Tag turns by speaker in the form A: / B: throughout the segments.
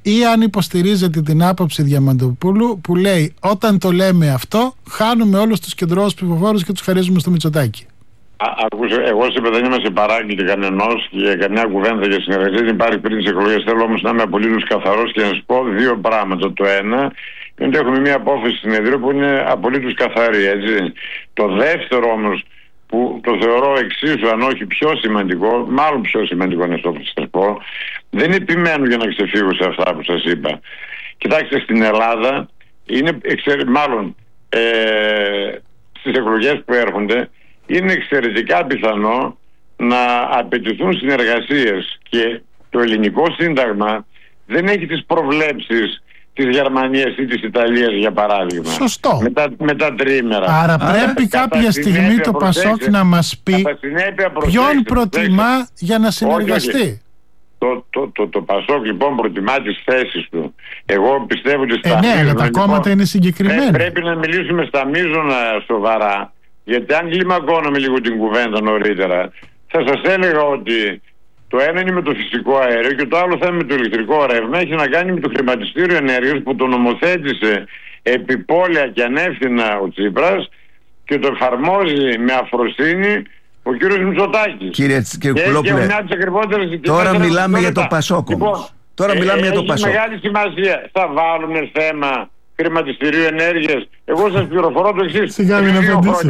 A: ή αν υποστηρίζετε την άποψη Διαμαντοπούλου που λέει όταν το λέμε αυτό χάνουμε όλους τους κεντρώους ψηφοφόρους και τους χαρίζουμε στο Μητσοτάκη.
B: Εγώ σε δεν είμαστε παράγγελοι κανενός και καμιά κουβέντα για συνεργασία δεν υπάρχει πριν τις εκλογές. Θέλω όμως να είμαι απολύτως καθαρός και να σας πω δύο πράγματα. Το ένα είναι ότι έχουμε μια απόφαση συνεδρίου που είναι απολύτως καθαρή, έτσι. Το δεύτερο όμως, που το θεωρώ εξίσου αν όχι πιο σημαντικό, μάλλον πιο σημαντικό είναι αυτό που σας πω, δεν επιμένω για να ξεφύγω σε αυτά που σας είπα. Κοιτάξτε, στην Ελλάδα είναι μάλλον στις εκλογές που έρχονται είναι εξαιρετικά πιθανό να απαιτηθούν συνεργασίες και το ελληνικό σύνταγμα δεν έχει τις προβλέψεις της Γερμανίας ή της Ιταλίας, για παράδειγμα.
A: Σωστό.
B: Με τα τριήμερα.
A: Άρα πρέπει κάποια στιγμή το Πασόκ να μας πει ποιον προτιμά για να συνεργαστεί.
B: Το Πασόκ λοιπόν προτιμά τις θέσεις του. Εγώ πιστεύω ότι στα
A: ναι, αλλά τα κόμματα είναι συγκεκριμένα.
B: Πρέπει να μιλήσουμε στα μείζωνα σοβαρά. Γιατί αν κλιμακώναμε λίγο την κουβέντα νωρίτερα, θα σας έλεγα ότι το ένα είναι με το φυσικό αέριο και το άλλο θα είναι με το ηλεκτρικό ρεύμα. Έχει να κάνει με το χρηματιστήριο ενέργειας που το νομοθέτησε επιπόλαια και ανεύθυνα ο Τσίπρας και το εφαρμόζει με αφροσύνη ο κύριος Μητσοτάκης.
C: Κύριε Κουλόπουλε, τώρα μιλάμε για το Πασόκ. Τώρα μιλάμε για το Πασόκ.
B: Έχει μεγάλη σημασία. Θα βάλουμε θέμα χρηματιστηρίου ενέργειας. Εγώ σας πληροφορώ το εξής.
A: Σιγά μην απαντήσω.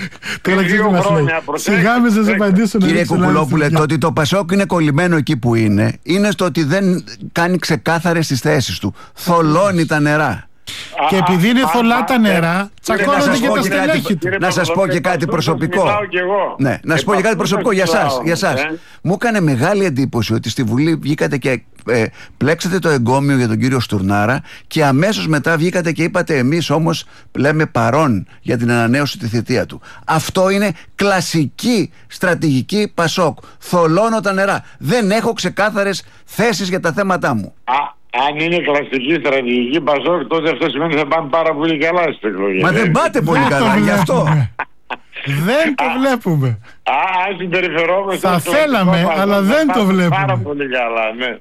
A: Σιγά μην σας απαντήσω.
C: Κύριε Κουκουλόπουλε, το ότι το Πασόκ είναι κολλημένο εκεί που είναι στο ότι δεν κάνει ξεκάθαρες τις θέσεις του. Θολώνει τα νερά.
A: Και επειδή είναι θολά τα νερά, τσακώνονται και τα στελέχη του.
C: Να σας πω και κάτι προσωπικό. Ναι, να σας πω και κάτι προσωπικό για εσάς. Μου έκανε μεγάλη εντύπωση ότι στη Βουλή βγήκατε και πλέξατε το εγκόμιο για τον κύριο Στουρνάρα και αμέσως μετά βγήκατε και είπατε εμείς όμως λέμε παρόν για την ανανέωση τη θητεία του. Αυτό είναι κλασική στρατηγική Πασόκ. Θολώνω τα νερά. Δεν έχω ξεκάθαρες θέσεις για τα θέματά μου.
B: Αν είναι κλασική στρατηγική Πασόκ, τότε αυτό σημαίνει ότι θα πάμε πάρα πολύ καλά στις εκλογές.
C: Μα δεν πάτε πολύ καλά, γι' αυτό.
A: Δεν το βλέπουμε.
B: Αν συμπεριφερόμαστε.
A: Θα θέλαμε, αλλά δεν το βλέπουμε.
B: Πάρα πολύ καλά, ναι.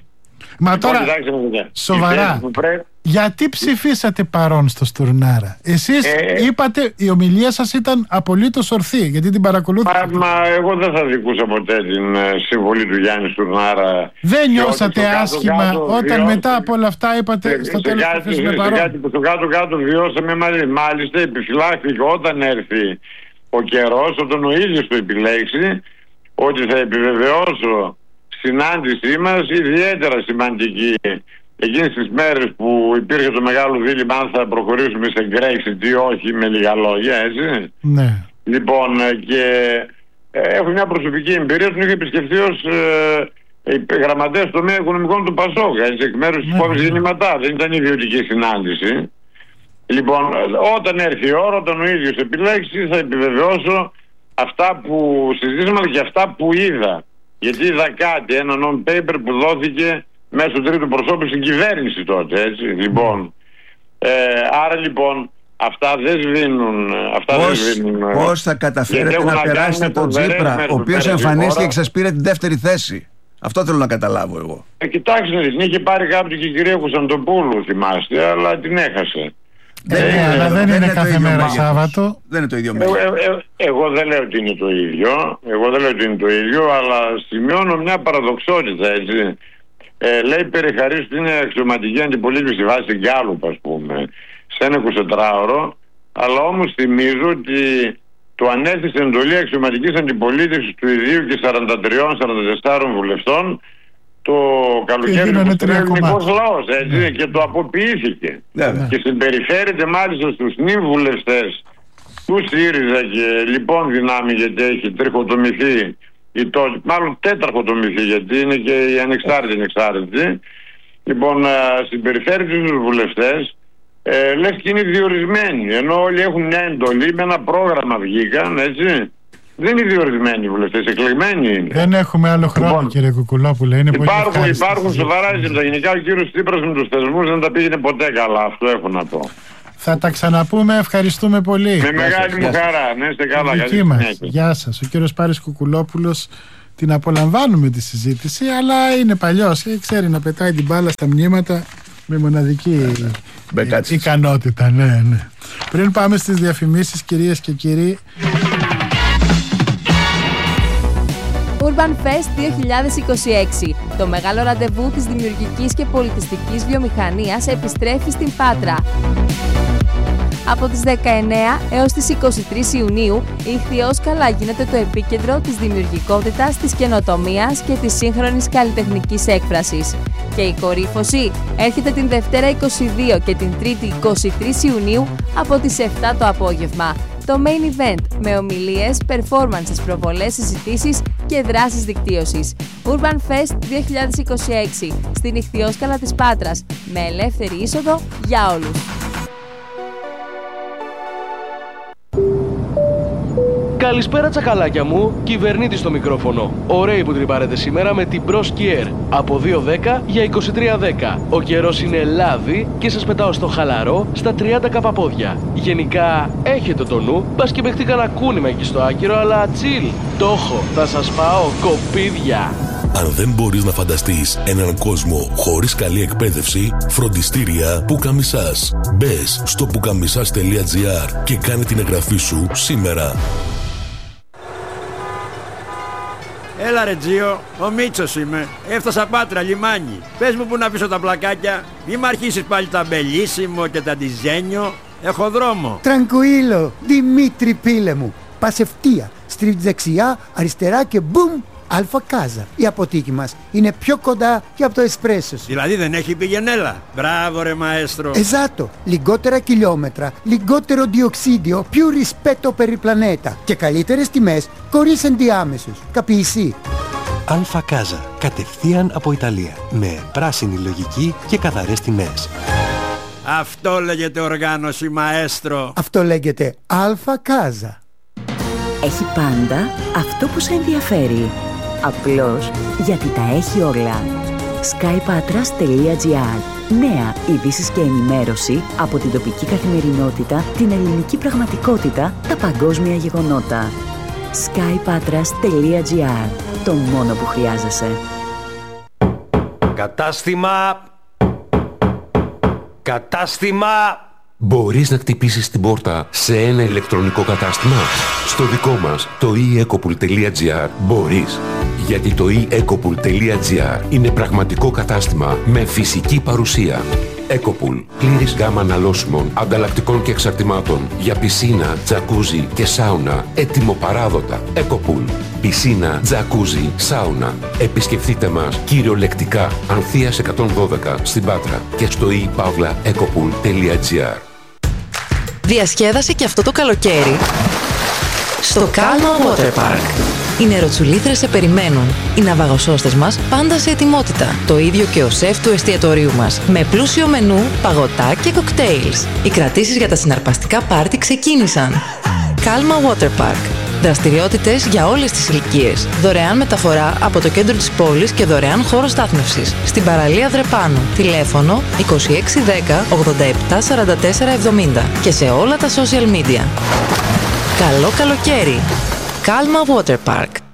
A: Μα τώρα, σοβαρά, γιατί ψηφίσατε παρόν στο Στουρνάρα? Εσείς είπατε, η ομιλία σας ήταν απολύτως ορθή, γιατί την παρακολούθησα.
B: Μα εγώ δεν θα δικούσα ποτέ την συμβολή του Γιάννη Στουρνάρα.
A: Δεν νιώσατε άσχημα όταν μετά από όλα αυτά είπατε στο τέλος που ψηφίσουμε παρόν?
B: Στο κάτω-κάτω βιώσαμε μαζί. Μάλιστα επιφυλάχθηκε όταν έρθει ο καιρός, όταν ο ίδιος το επιλέξει, ότι θα επιβεβαιώσω συνάντησή μας ιδιαίτερα σημαντική εκείνες τις μέρες που υπήρχε το μεγάλο δίλημμα αν θα προχωρήσουμε σε Brexit ή όχι, με λίγα λόγια, έτσι.
A: Ναι.
B: Λοιπόν, και έχω μια προσωπική εμπειρία, τον είχα επισκεφθεί ως γραμματέας τομέα οικονομικών του Πασόκ, έτσι, εκ μέρους της κόμματος Γεννηματά. Δεν ήταν ιδιωτική συνάντηση. Λοιπόν, όταν έρθει η ώρα, όταν ο ίδιος επιλέξει, θα επιβεβαιώσω αυτά που συζήτησαμε και αυτά που είδα. Γιατί είδα κάτι, ένα non-paper που δόθηκε μέσω τρίτου προσώπου στην κυβέρνηση τότε, έτσι. Λοιπόν, άρα λοιπόν αυτά δεν σβήνουν.
C: Πώς θα καταφέρετε να περάσετε τον Τσίπρα, ο οποίος εμφανίστηκε και σας πήρε την δεύτερη θέση? Αυτό θέλω να καταλάβω εγώ.
B: Κοιτάξτε, την είχε πάρει κάποιο και η κυρία Κωνσταντοπούλου, θυμάστε, αλλά την έχασε.
A: Αλλά δεν είναι κάθε μέρα Σάββατο.
C: Δεν είναι το ίδιο
B: εγώ δεν λέω ότι είναι το ίδιο. Αλλά σημειώνω μια παραδοξότητα, έτσι. Λέει Περιχαρής ότι είναι αξιωματική αντιπολίτευση βάση Γκάλουπ, ας πούμε, σε ένα 24ωρο. Αλλά όμως θυμίζω ότι το ανέθεσε εντολή αξιωματικής αντιπολίτευσης του ιδίου και 43-44 βουλευτών το καλοκαίρι του ελληνικός λαός, έτσι, και το αποποιήθηκε. Και συμπεριφέρεται μάλιστα στους νυν βουλευτές του ΣΥΡΙΖΑ και λοιπόν δυνάμει, γιατί έχει τριχοτομηθεί μάλλον τέτραχοτομηθεί, γιατί είναι και οι ανεξάρτητοι. Λοιπόν, συμπεριφέρεται στους βουλευτές λες και είναι διορισμένοι, ενώ όλοι έχουν μια εντολή, με ένα πρόγραμμα βγήκαν, έτσι. Δεν είναι διορισμένοι οι βουλευτές, εκλεγμένοι είναι.
A: Δεν έχουμε άλλο χρόνο, λοιπόν, κύριε Κουκουλόπουλε.
B: Υπάρχουν σοβαρά ζητήματα. Γενικά ο κύριος Τσίπρας με τους θεσμούς δεν τα πήγαινε ποτέ καλά. Αυτό έχω να πω.
A: Θα τα ξαναπούμε. Ευχαριστούμε πολύ.
B: Με μεγάλη μου χαρά. Να είστε καλά.
A: Γεια σας. Ο κύριος Πάρης Κουκουλόπουλος, την απολαμβάνουμε τη συζήτηση, αλλά είναι παλιός, ξέρει να πετάει την μπάλα στα μνήματα με μοναδική ικανότητα. Ναι. Πριν πάμε στις διαφημίσεις, κυρίες και κύριοι,
D: Urban Fest 2026. Το μεγάλο ραντεβού της δημιουργικής και πολιτιστικής βιομηχανίας επιστρέφει στην Πάτρα. Από τις 19 έως τις 23 Ιουνίου, η Ιχθυόσκαλα γίνεται το επίκεντρο της δημιουργικότητας, της καινοτομίας και της σύγχρονης καλλιτεχνικής έκφρασης. Και η κορύφωση έρχεται την Δευτέρα 22 και την Τρίτη 23 Ιουνίου από τις 7 το απόγευμα. Το main event με ομιλίες, performances, προβολές, συζητήσεις και δράσεις δικτύωσης. Urban Fest 2026 στην Ιχθυόσκαλα της Πάτρας, με ελεύθερη είσοδο για όλους.
E: Καλησπέρα τσακαλάκια μου, κυβερνήτης στο μικρόφωνο. Ωραίοι που τρυπάρετε σήμερα με την Bros Kier από 2.10 για 23.10. Ο καιρός είναι λάδι και σας πετάω στο χαλαρό στα 30 καπαπόδια. Γενικά έχετε το νου, μπας και παιχτεί κανένα κούνημα εκεί στο άκυρο, αλλά chill. Το έχω, θα σας πάω κοπίδια.
F: Αν δεν μπορείς να φανταστείς έναν κόσμο χωρίς καλή εκπαίδευση, φροντιστήρια Πουκαμισάς. Μπες στο pukamisas.gr και κάνε την εγγραφή σου σήμερα.
G: Έλα ρε Τζίο, ο Μίτσος είμαι. Έφτασα Πάτρα, λιμάνι. Πες μου που να πίσω τα πλακάκια. Μη μ' αρχίσεις πάλι τα μπελίσιμο και τα ντιζένιο. Έχω δρόμο.
H: Τρανκουίλο, Δημήτρη πίλε μου. Πας ευθεία, στρίβεις δεξιά, αριστερά και μπουμ, Αλφα Κάζα. Η αποθήκη μας είναι πιο κοντά και από το εσπρέσο σου.
G: Δηλαδή δεν έχει πηγενέλα. Μπράβο ρε μαέστρο.
H: Εζάτο. Λιγότερα χιλιόμετρα, λιγότερο διοξίδιο, più rispetto per il pianeta. Και καλύτερες τιμές, χωρίς ενδιάμεσους. Καπιεισί.
I: Αλφα Κάζα. Κατευθείαν από Ιταλία. Με πράσινη λογική και καθαρές τιμές.
G: Αυτό λέγεται οργάνωση μαέστρο.
H: Αυτό λέγεται Αλφα Κάζα.
J: Έχει πάντα αυτό που σε ενδιαφέρει. Απλώς γιατί τα έχει όλα. skypatras.gr. Νέα ειδήσεις και ενημέρωση από την τοπική καθημερινότητα, την ελληνική πραγματικότητα, τα παγκόσμια γεγονότα. skypatras.gr. Το μόνο που χρειάζεσαι.
I: Κατάστημα.
K: Μπορείς να χτυπήσεις την πόρτα σε ένα ηλεκτρονικό κατάστημα? Στο δικό μας, το eEcopool.gr, μπορείς. Γιατί το eEcopool.gr είναι πραγματικό κατάστημα με φυσική παρουσία. Ecopool. Πλήρης γάμα αναλώσιμων, ανταλλακτικών και εξαρτημάτων για πισίνα, τζακούζι και σάουνα. Έτοιμο-παράδοτα. Ecopool. Πισίνα, τζακούζι, σάουνα. Επισκεφτείτε μας κυριολεκτικά Ανθείας 112 στην Πάτρα και στο ePavlaEcopool.gr.
L: Διασκέδασε και αυτό το καλοκαίρι στο Calma Water Park. Οι νεροτσουλήθρες σε περιμένουν. Οι ναυαγοσώστες μας πάντα σε ετοιμότητα. Το ίδιο και ο σεφ του εστιατορίου μας. Με πλούσιο μενού, παγωτά και κοκτέιλς. Οι κρατήσεις για τα συναρπαστικά πάρτι ξεκίνησαν. Calma Water Park. Δραστηριότητες για όλες τις ηλικίες. Δωρεάν μεταφορά από το κέντρο της πόλης και δωρεάν χώρο στάθμευσης. Στην παραλία Δρεπάνου. Τηλέφωνο 2610 87 44 70 και σε όλα τα social media. Καλό καλοκαίρι! Calma Water Park.